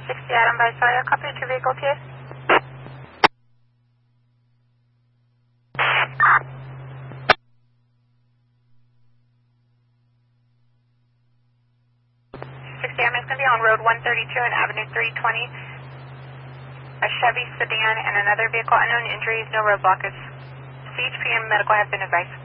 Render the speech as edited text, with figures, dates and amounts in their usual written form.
60 Adam Visalia, copy to vehicle TA. 60 Adam is going to be on Road 132 and Avenue 320. A Chevy sedan and another vehicle, unknown injuries, no roadblockers. CHP and medical have been advised.